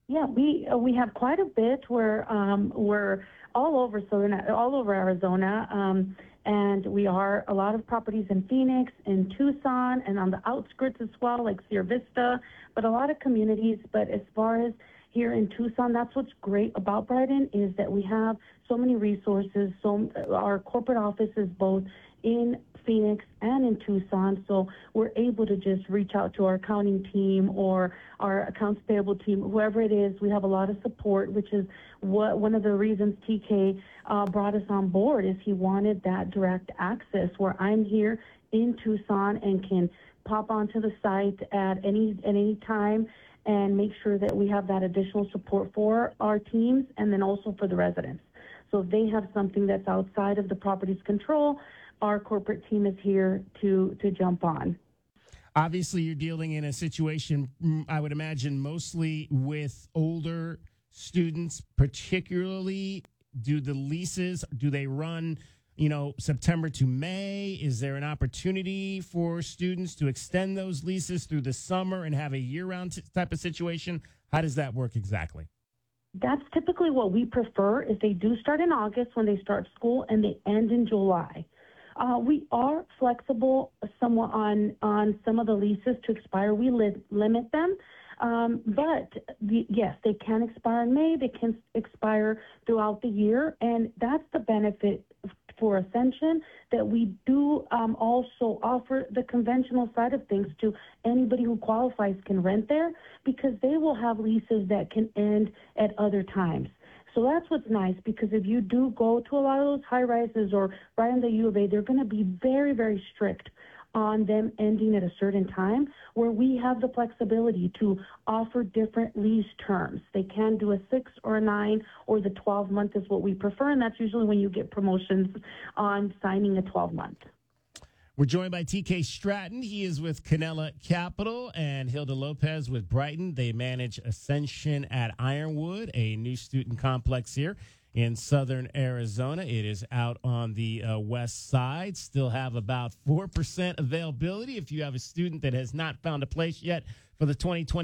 Yeah, we have quite a bit. We're all over Arizona, and we are a lot of properties in Phoenix, in Tucson, and on the outskirts as well, like Sierra Vista, but a lot of communities. But as far as here in Tucson, that's what's great about Brighton is that we have so many resources. So our corporate office is both in Phoenix and in Tucson, so we're able to just reach out to our accounting team or our accounts payable team, whoever it is. We have a lot of support, which is one of the reasons TK brought us on board is he wanted that direct access where I'm here in Tucson and can pop onto the site at any time and make sure that we have that additional support for our teams and then also for the residents. So if they have something that's outside of the property's control, our corporate team is here to jump on. Obviously, you're dealing in a situation, I would imagine, mostly with older students, particularly. Do the leases, do they run, September to May? Is there an opportunity for students to extend those leases through the summer and have a year-round type of situation? How does that work exactly? That's typically what we prefer is they do start in August when they start school and they end in July. We are flexible somewhat on some of the leases to expire. We limit them. But yes, they can expire in May. They can expire throughout the year. And that's the benefit for Ascension, that we do also offer the conventional side of things to anybody who qualifies can rent there, because they will have leases that can end at other times. So that's what's nice, because if you do go to a lot of those high rises or right in the U of A, they're going to be very, very strict on them ending at a certain time, where we have the flexibility to offer different lease terms. They can do a 6 or a 9, or the 12-month is what we prefer, and that's usually when you get promotions on signing a 12-month. We're joined by TK Stratton. He is with Canela Capital, and Hilda Lopez with Brighton. They manage Ascension at Ironwood, a new student complex here in southern Arizona. It is out on the west side. Still have about 4% availability if you have a student that has not found a place yet for the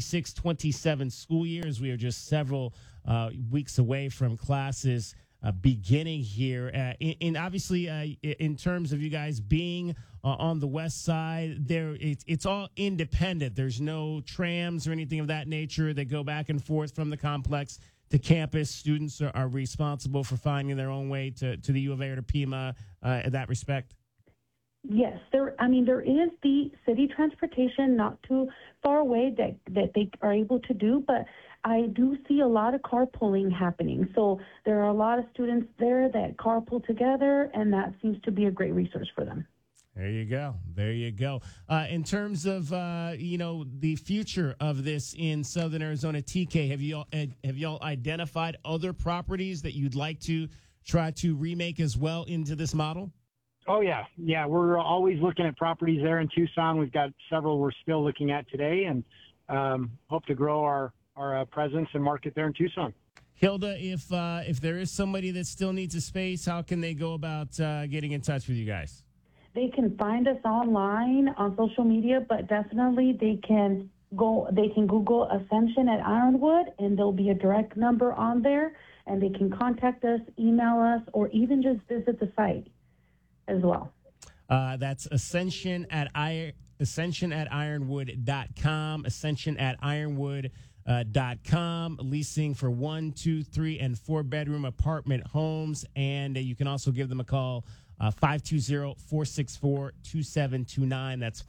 2026-27 school year, as we are just several weeks away from classes beginning here. And obviously, in terms of you guys being on the west side, it's all independent. There's no trams or anything of that nature that go back and forth from the complex to campus. Students are responsible for finding their own way to the U of A or to Pima in that respect. Yes, there is the city transportation not too far away that they are able to do, but I do see a lot of carpooling happening. So there are a lot of students there that carpool together, and that seems to be a great resource for them. There you go. There you go. In terms of, the future of this in Southern Arizona, TK, have y'all identified other properties that you'd like to try to remake as well into this model? Oh, yeah. Yeah, we're always looking at properties there in Tucson. We've got several we're still looking at today, and hope to grow our presence and market there in Tucson. Hilda, if there is somebody that still needs a space, how can they go about getting in touch with you guys? They can find us online on social media, but definitely they can Google Ascension at Ironwood, and there'll be a direct number on there, and they can contact us, email us, or even just visit the site as well. That's Ascension at ironwood.com, Ascension at ironwood.com, leasing for 1, 2, 3, and 4 bedroom apartment homes. And you can also give them a call, 520-464-2729. That's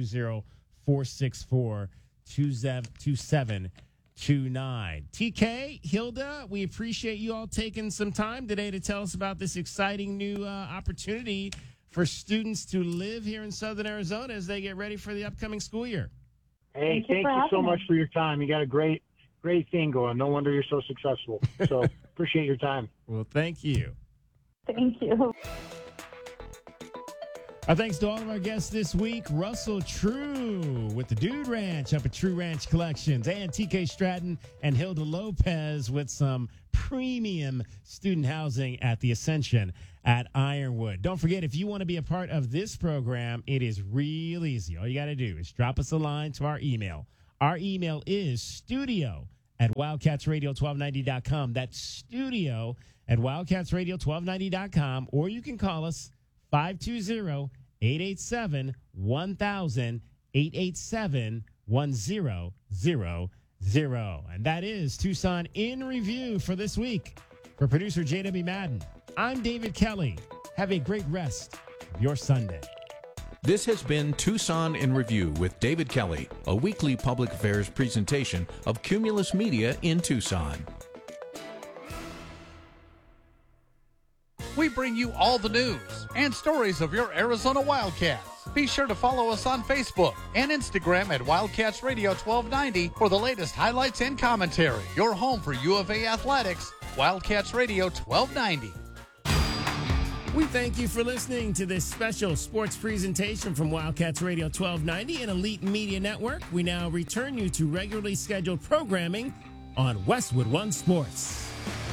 520-464-2729. TK, Hilda, we appreciate you all taking some time today to tell us about this exciting new opportunity for students to live here in Southern Arizona as they get ready for the upcoming school year. Hey, thank you so much for your time. You got a great thing going. No wonder you're so successful. So appreciate your time. Well, thank you. Thank you. Our thanks to all of our guests this week. Russell True with the Dude Ranch up at True Ranch Collections, and TK Stratton and Hilda Lopez with some premium student housing at the Ascension at Ironwood. Don't forget, if you want to be a part of this program, it is real easy. All you got to do is drop us a line to our email. Our email is studio at wildcatsradio1290.com. That's studio at wildcatsradio1290.com, or you can call us 520-887-1000, 887-1000. And that is Tucson in Review for this week. For producer J.W. Madden, I'm David Kelly. Have a great rest of your Sunday. This has been Tucson in Review with David Kelly, a weekly public affairs presentation of Cumulus Media in Tucson. We bring you all the news and stories of your Arizona Wildcats. Be sure to follow us on Facebook and Instagram at Wildcats Radio 1290 for the latest highlights and commentary. Your home for U of A athletics, Wildcats Radio 1290. We thank you for listening to this special sports presentation from Wildcats Radio 1290 and Elite Media Network. We now return you to regularly scheduled programming on Westwood One Sports.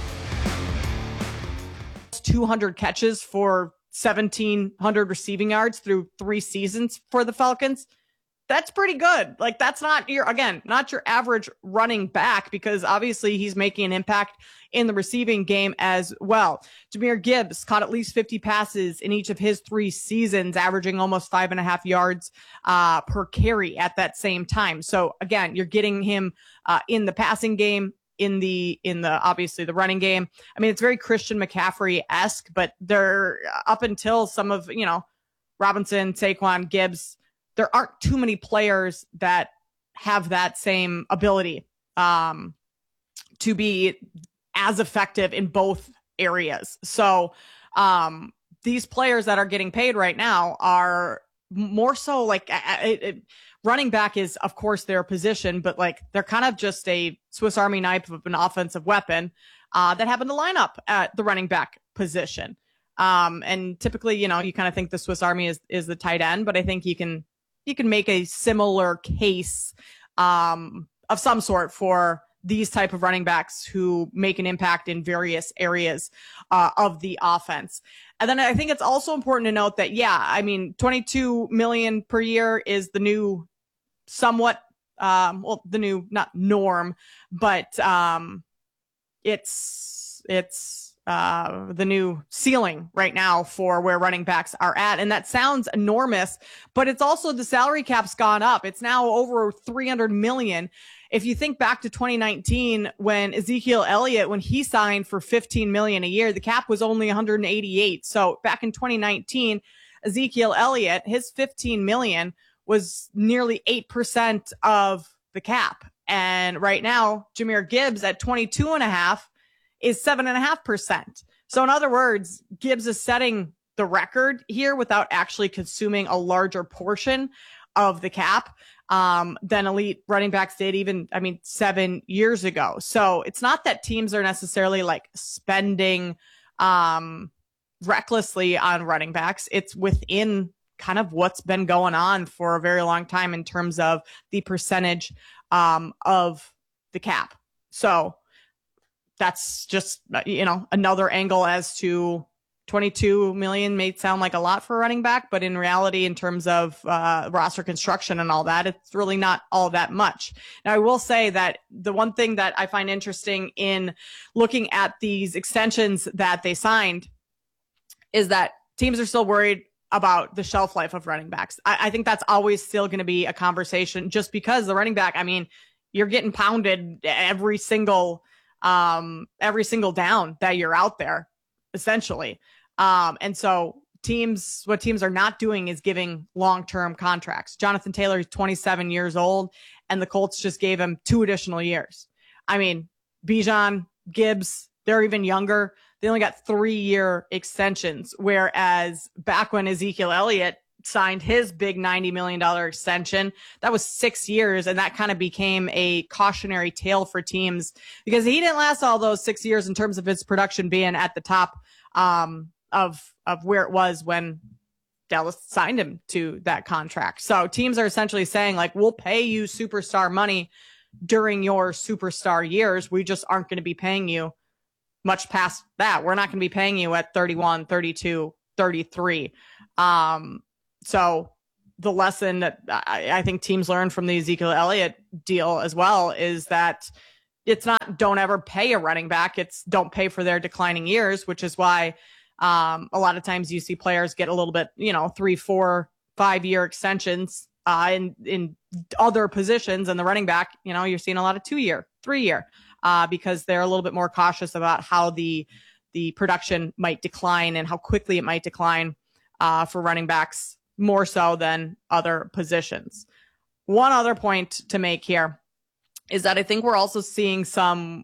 200 catches for 1,700 receiving yards through 3 seasons for the Falcons. That's pretty good. Like, that's not your average running back, because obviously he's making an impact in the receiving game as well. Jahmyr Gibbs caught at least 50 passes in each of his 3 seasons, averaging almost 5.5 yards per carry at that same time. So again, you're getting him in the passing game, in the obviously the running game. I mean, it's very Christian McCaffrey-esque, but they're up until some of, Robinson, Saquon, Gibbs, there aren't too many players that have that same ability to be as effective in both areas. So these players that are getting paid right now are more so like running back is, of course, their position, but like they're kind of just a Swiss Army knife of an offensive weapon that happen to line up at the running back position. And typically, you kind of think the Swiss Army is the tight end, but I think you can make a similar case of some sort for these type of running backs who make an impact in various areas of the offense. And then I think it's also important to note that, $22 million per year is the new somewhat, the new, not norm, but it's the new ceiling right now for where running backs are at. And that sounds enormous, but it's also the salary cap's gone up. It's now over $300 million. If you think back to 2019, when Ezekiel Elliott, when he signed for $15 million a year, the cap was only 188. So back in 2019, Ezekiel Elliott, his $15 million was nearly 8% of the cap. And right now, Jahmyr Gibbs at 22.5 is 7.5%. So in other words, Gibbs is setting the record here without actually consuming a larger portion of the cap than elite running backs did 7 years ago. So it's not that teams are necessarily like spending recklessly on running backs. It's within kind of what's been going on for a very long time in terms of the percentage of the cap. So that's just, another angle as to 22 million may sound like a lot for a running back, but in reality, in terms of roster construction and all that, it's really not all that much. Now, I will say that the one thing that I find interesting in looking at these extensions that they signed is that teams are still worried about the shelf life of running backs. I think that's always still going to be a conversation, just because the running back, you're getting pounded every single down that you're out there, essentially. And so what teams are not doing is giving long-term contracts. Jonathan Taylor is 27 years old, and the Colts just gave him 2 additional years. Bijan, Gibbs, they're even younger. They only got 3-year extensions, whereas back when Ezekiel Elliott signed his big $90 million extension, that was 6 years, and that kind of became a cautionary tale for teams because he didn't last all those 6 years in terms of his production being at the top of where it was when Dallas signed him to that contract. So teams are essentially saying, like, we'll pay you superstar money during your superstar years. We just aren't going to be paying you much past that. We're not going to be paying you at 31, 32, 33. So the lesson that I think teams learn from the Ezekiel Elliott deal as well is that it's not don't ever pay a running back. It's don't pay for their declining years, which is why a lot of times you see players get a little bit, 3, 4, 5-year extensions in other positions. And the running back, you're seeing a lot of 2-year, 3-year, because they're a little bit more cautious about how the production might decline and how quickly it might decline for running backs, more so than other positions. One other point to make here is that I think we're also seeing some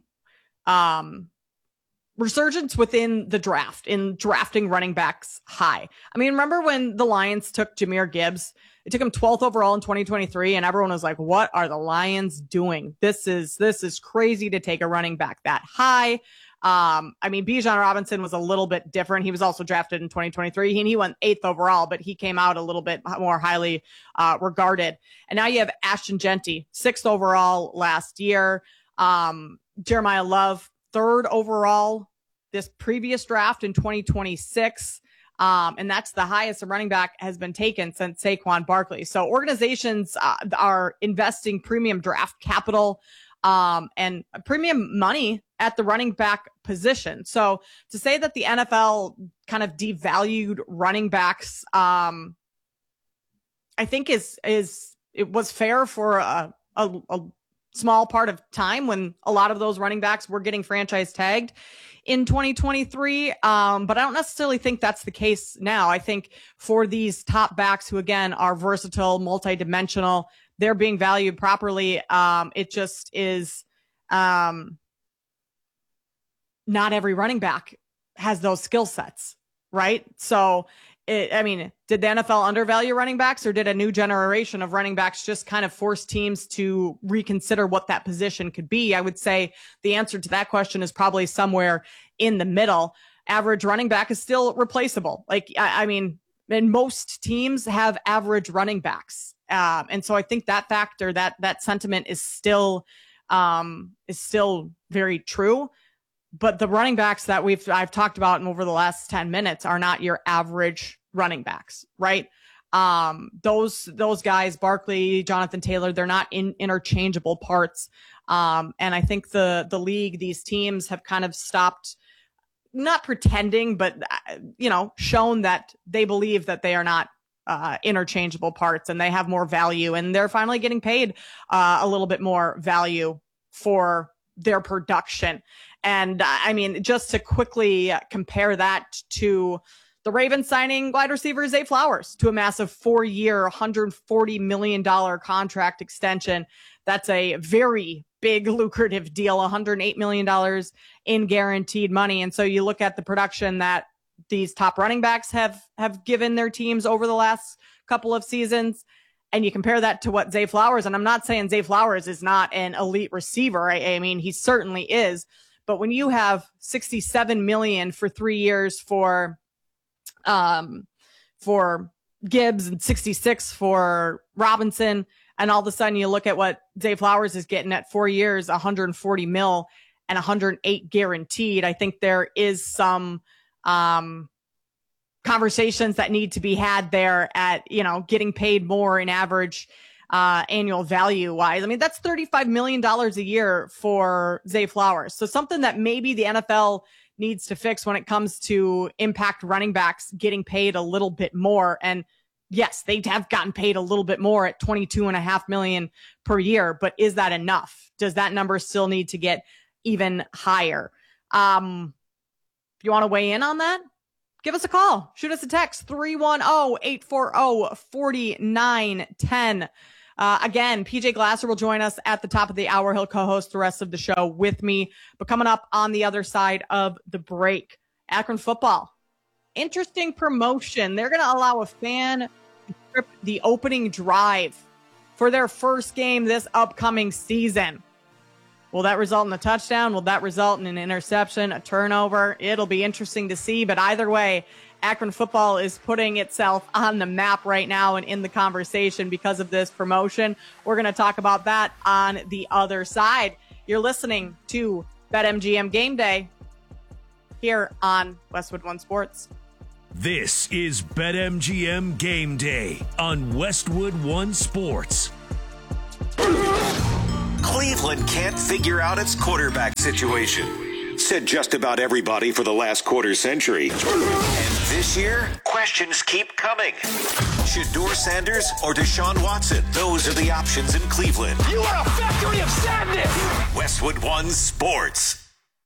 resurgence within the draft, in drafting running backs high. I mean, remember when the Lions took Jahmyr Gibbs? It took him 12th overall in 2023, and everyone was like, what are the Lions doing? This is crazy to take a running back that high. I mean, Bijan Robinson was a little bit different. He was also drafted in 2023, and he went 8th overall, but he came out a little bit more highly regarded. And now you have Ashton Jeanty, 6th overall last year. Jeremiah Love, 3rd overall this previous draft in 2026. And that's the highest a running back has been taken since Saquon Barkley. So organizations are investing premium draft capital and premium money at the running back position. So to say that the NFL kind of devalued running backs, I think it was fair for a small part of time when a lot of those running backs were getting franchise tagged in 2023. But I don't necessarily think that's the case now. I think for these top backs who, again, are versatile, multidimensional, they're being valued properly. It just is, not every running back has those skill sets, right? So, did the NFL undervalue running backs, or did a new generation of running backs just kind of force teams to reconsider what that position could be? I would say the answer to that question is probably somewhere in the middle. Average running back is still replaceable. And most teams have average running backs. And so I think that factor, that sentiment is still very true. But the running backs that I've talked about over the last 10 minutes are not your average running backs, right? Those guys, Barkley, Jonathan Taylor, they're not interchangeable parts. And I think the league, these teams have kind of stopped, not pretending, but, shown that they believe that they are not interchangeable parts and they have more value, and they're finally getting paid a little bit more value for their production. And just to quickly compare that to the Ravens signing wide receiver Zay Flowers to a massive 4-year, $140 million contract extension. That's a very big, lucrative deal, $108 million in guaranteed money. And so you look at the production that these top running backs have given their teams over the last couple of seasons, and you compare that to what Zay Flowers, and I'm not saying Zay Flowers is not an elite receiver. I mean, he certainly is. But when you have $67 million for 3 years for Gibbs and 66 for Robinson, and all of a sudden you look at what Zay Flowers is getting at 4 years, $140 million and 108 guaranteed, I think there is some conversations that need to be had there at, getting paid more in average annual value wise. I mean, that's $35 million a year for Zay Flowers. So something that maybe the NFL needs to fix when it comes to impact running backs getting paid a little bit more. And yes, they have gotten paid a little bit more at $22.5 million per year, but is that enough? Does that number still need to get even higher? If you want to weigh in on that, give us a call. Shoot us a text, 310-840-4910. Again, PJ Glasser will join us at the top of the hour. He'll co-host the rest of the show with me. But coming up on the other side of the break, Akron football. Interesting promotion. They're going to allow a fan to trip the opening drive for their first game this upcoming season. Will that result in a touchdown? Will that result in an interception, a turnover? It'll be interesting to see. But either way, Akron football is putting itself on the map right now and in the conversation because of this promotion. We're going to talk about that on the other side. You're listening to BetMGM Game Day here on Westwood One Sports. This is BetMGM Game Day on Westwood One Sports. Cleveland can't figure out its quarterback situation. Said just about everybody for the last quarter century. And this year, questions keep coming. Shedeur Sanders or Deshaun Watson? Those are the options in Cleveland. You are a factory of sadness! Westwood One Sports.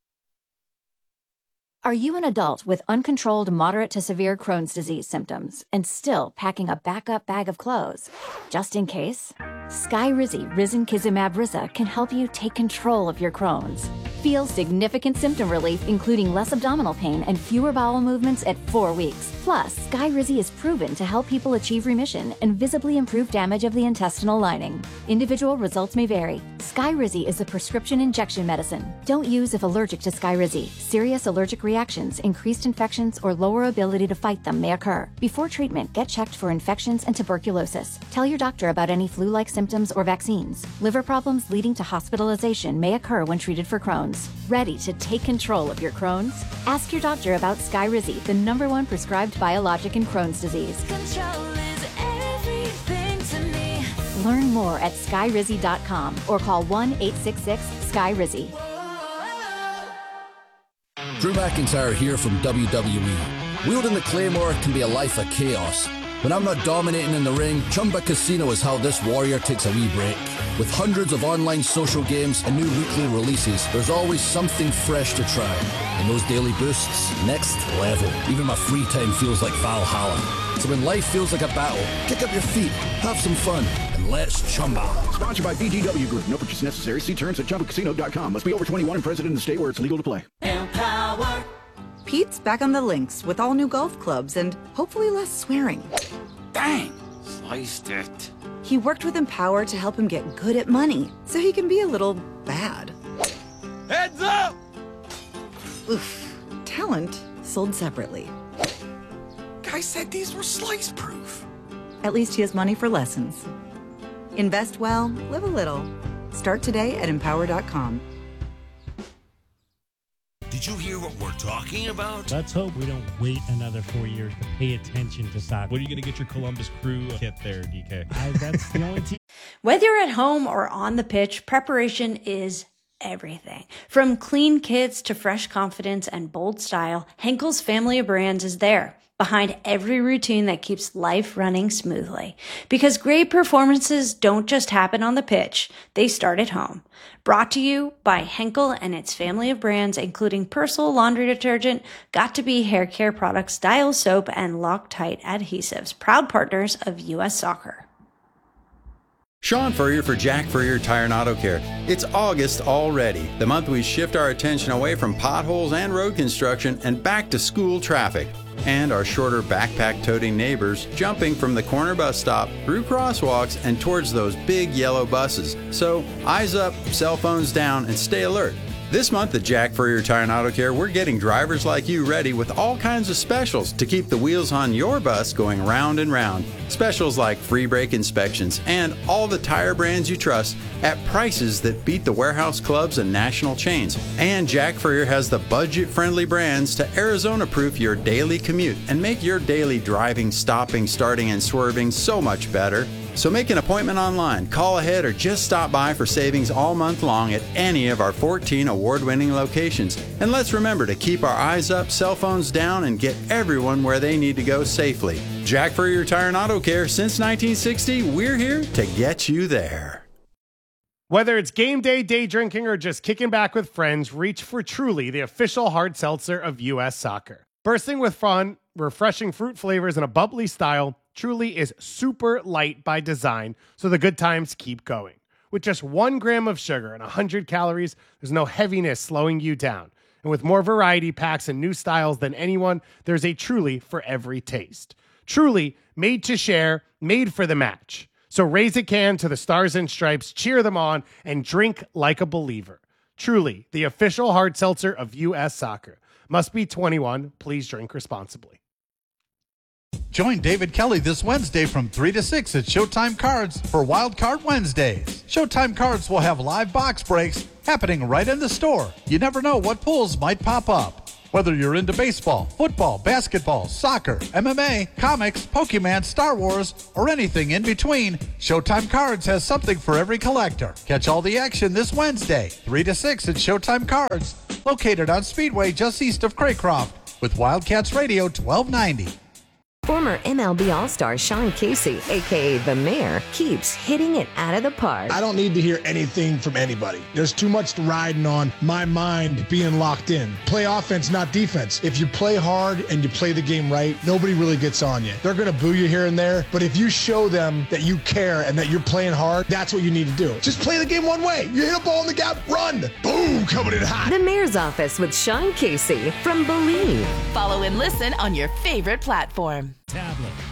Are you an adult with uncontrolled moderate to severe Crohn's disease symptoms and still packing a backup bag of clothes? Just in case? Skyrizi Risankizumab Riza can help you take control of your Crohn's. Feel significant symptom relief, including less abdominal pain and fewer bowel movements at 4 weeks. Plus, Skyrizi is proven to help people achieve remission and visibly improve damage of the intestinal lining. Individual results may vary. Skyrizi is a prescription injection medicine. Don't use if allergic to Skyrizi. Serious allergic reactions, increased infections, or lower ability to fight them may occur. Before treatment, get checked for infections and tuberculosis. Tell your doctor about any flu-like symptoms or vaccines. Liver problems leading to hospitalization may occur when treated for Crohn's. Ready to take control of your Crohn's? Ask your doctor about Skyrizi, the #1 prescribed biologic in Crohn's disease. Control is everything to me. Learn more at skyrizi.com or call 1-866-SKYRIZI. Drew McIntyre here from WWE. Wielding the Claymore can be a life of chaos. When I'm not dominating in the ring, Chumba Casino is how this warrior takes a wee break. With hundreds of online social games and new weekly releases, there's always something fresh to try. And those daily boosts, next level. Even my free time feels like Valhalla. So when life feels like a battle, kick up your feet, have some fun, and let's Chumba. Sponsored by VGW Group. No purchase necessary. See terms at ChumbaCasino.com. Must be over 21 and present in the state where it's legal to play. Empower. Pete's back on the links with all new golf clubs and hopefully less swearing. Dang! Sliced it. He worked with Empower to help him get good at money, so he can be a little bad. Heads up! Oof. Talent sold separately. Guy said these were slice-proof. At least he has money for lessons. Invest well, live a little. Start today at Empower.com. Did you hear what we're talking about? Let's hope we don't wait another 4 years to pay attention to soccer. When are you going to get your Columbus Crew kit there, DK? That's the only team. Whether you're at home or on the pitch, preparation is everything. From clean kits to fresh confidence and bold style, Henkel's family of brands is there, behind every routine that keeps life running smoothly. Because great performances don't just happen on the pitch, they start at home. Brought to you by Henkel and its family of brands, including Persil laundry detergent, Got2b hair care products, Dial soap, and Loctite adhesives, proud partners of U.S. Soccer. Sean Furrier for Jack Furrier Tire and Auto Care. It's August already, the month we shift our attention away from potholes and road construction and back to school traffic. And our shorter backpack-toting neighbors jumping from the corner bus stop through crosswalks and towards those big yellow buses. So eyes up, cell phones down, and stay alert. This month at Jack Furrier Tire and Auto Care, we're getting drivers like you ready with all kinds of specials to keep the wheels on your bus going round and round. Specials like free brake inspections and all the tire brands you trust at prices that beat the warehouse clubs and national chains. And Jack Furrier has the budget-friendly brands to Arizona-proof your daily commute and make your daily driving, stopping, starting, and swerving so much better. So make an appointment online, call ahead, or just stop by for savings all month long at any of our 14 award-winning locations. And let's remember to keep our eyes up, cell phones down, and get everyone where they need to go safely. Jack Furrier Tire and Auto Care, since 1960, we're here to get you there. Whether it's game day, day drinking, or just kicking back with friends, reach for Truly, the official hard seltzer of U.S. Soccer. Bursting with fun, refreshing fruit flavors, and a bubbly style, Truly is super light by design, so the good times keep going. With just 1 gram of sugar and 100 calories, there's no heaviness slowing you down. And with more variety packs and new styles than anyone, there's a Truly for every taste. Truly, made to share, made for the match. So raise a can to the Stars and Stripes, cheer them on, and drink like a believer. Truly, the official hard seltzer of U.S. Soccer. Must be 21. Please drink responsibly. Join David Kelly this Wednesday from 3 to 6 at Showtime Cards for Wild Card Wednesdays. Showtime Cards will have live box breaks happening right in the store. You never know what pulls might pop up. Whether you're into baseball, football, basketball, soccer, MMA, comics, Pokemon, Star Wars, or anything in between, Showtime Cards has something for every collector. Catch all the action this Wednesday, 3 to 6 at Showtime Cards, located on Speedway just east of Craycroft, with Wildcats Radio 1290. Former MLB All-Star Sean Casey, a.k.a. The Mayor, keeps hitting it out of the park. I don't need to hear anything from anybody. There's too much riding on my mind being locked in. Play offense, not defense. If you play hard and you play the game right, nobody really gets on you. They're going to boo you here and there, but if you show them that you care and that you're playing hard, that's what you need to do. Just play the game one way. You hit a ball in the gap, run. Boom, coming in hot. The Mayor's Office with Sean Casey from Believe. Follow and listen on your favorite platform. Tablet,